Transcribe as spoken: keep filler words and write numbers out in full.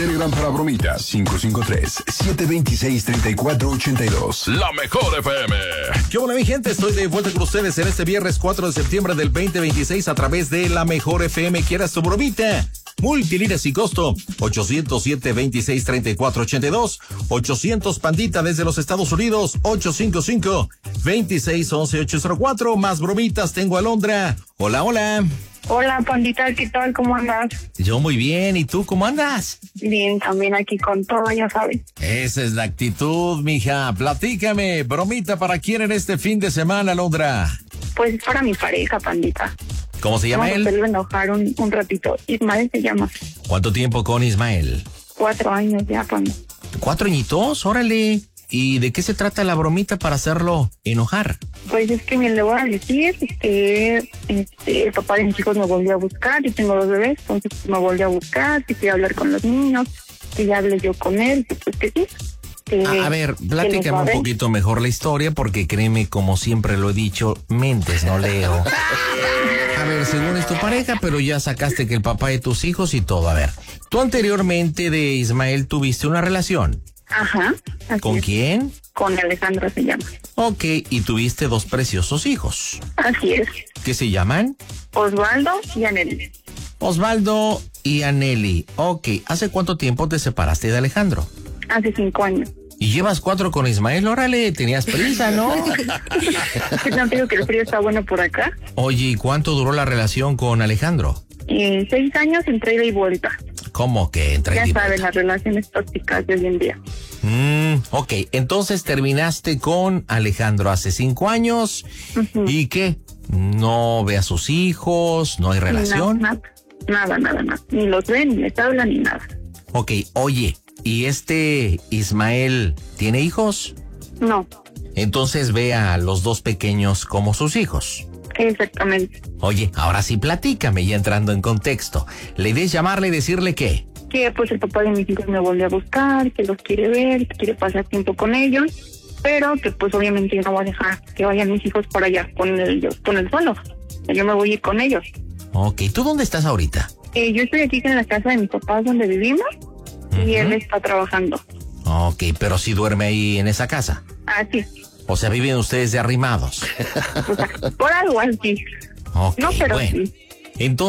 Telegram para bromitas, cinco cinco tres, siete dos seis, tres cuatro ocho dos. La mejor F M. ¿Qué hola, mi gente? Estoy de vuelta con ustedes en este viernes cuatro de septiembre del veinte veintiséis a través de La Mejor F M. ¿Quieras tu bromita? Multilínea sin costo, ochocientos siete, veintiséis, treinta y cuatro ochenta y dos, ochocientos Pandita desde los Estados Unidos, ocho cinco cinco, veintiséis, once, ocho cero cuatro. Más bromitas, tengo a Alondra. Hola, hola. Hola, Pandita, ¿qué tal? ¿Cómo andas? Yo muy bien, ¿y tú cómo andas? Bien, también aquí con todo, ya sabes. Esa es la actitud, mija. Platícame, bromita para quién en este fin de semana, Alondra. Pues para mi pareja, Pandita. ¿Cómo se llama Vamos él? a hacerlo enojar un, un ratito. Ismael se llama. ¿Cuánto tiempo con Ismael? Cuatro años ya, Panda. ¿Cuatro añitos? Órale. ¿Y de qué se trata la bromita para hacerlo enojar? Pues es que me le voy a decir que este, el papá de mis hijos me volvió a buscar. Yo tengo dos bebés, entonces me volvió a buscar, que quiere hablar con los niños, que ya hablé yo con él, que pues que sí. Que, a, a ver, platícame un poquito mejor la historia, porque créeme, como siempre lo he dicho, mentes no leo. A ver, según es tu pareja, pero ya sacaste que el papá de tus hijos y todo. A ver, tú anteriormente de Ismael tuviste una relación. Ajá. ¿Con es. quién? Con Alejandro se llama. Ok, y tuviste dos preciosos hijos. Así es. ¿Qué se llaman? Osvaldo y Anel. Osvaldo y Aneli. Ok, ¿hace cuánto tiempo te separaste de Alejandro? Hace cinco años. Y llevas cuatro con Ismael, órale, tenías prisa, ¿no? No digo que el frío está bueno por acá. Oye, ¿y cuánto duró la relación con Alejandro? Eh, seis años entre ida y vuelta. ¿Cómo que entre ida y Ya saben, vuelta? las relaciones tóxicas de hoy en día. Mm, ok, entonces terminaste con Alejandro hace cinco años. Uh-huh. ¿Y qué? ¿No ve a sus hijos? ¿No hay relación? No, nada, nada, nada, nada. Ni los ven, ni les hablan, ni nada. Ok, oye, ¿y este Ismael tiene hijos? No. Entonces ve a los dos pequeños como sus hijos. Exactamente. Oye, ahora sí platícame, ya entrando en contexto. ¿La idea es llamarle y decirle qué? Que pues el papá de mis hijos me volvió a buscar, que los quiere ver, que quiere pasar tiempo con ellos, pero que pues obviamente yo no voy a dejar que vayan mis hijos para allá con el, con el solo. Yo me voy a ir con ellos. Ok, ¿tú dónde estás ahorita? Eh, yo estoy aquí en la casa de mis papás donde vivimos, uh-huh. Y él está trabajando. Ok, pero sí duerme ahí en esa casa. Ah, sí. O sea, viven ustedes de arrimados. O sea, por algo así. Ok, no, pero bueno. sí. Entonces